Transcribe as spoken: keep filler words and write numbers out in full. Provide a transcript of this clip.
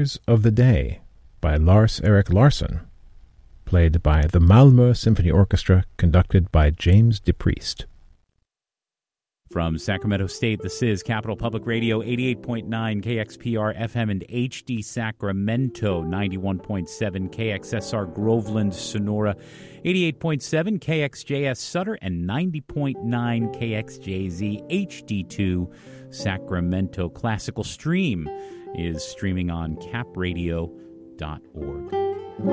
Figures of the Day by Lars Erik Larsson, played by the Malmö Symphony Orchestra, conducted by James DePriest. From Sacramento State, this is Capital Public Radio, eighty-eight point nine K X P R F M and H D Sacramento, ninety-one point seven K X S R Groveland, Sonora, eighty-eight point seven K X J S Sutter, and ninety point nine K X J Z H D two Sacramento. Classical Stream is streaming on cap radio dot org.